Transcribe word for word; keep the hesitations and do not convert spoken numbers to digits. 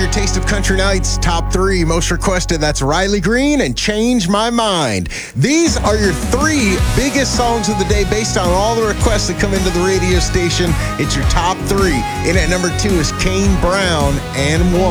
your Taste of Country Nights top three most requested. That's Riley Green and Change My Mind. These are your three biggest songs of the day based on all the requests that come into the radio station. It's your top three. In at number two is Kane Brown and Woman.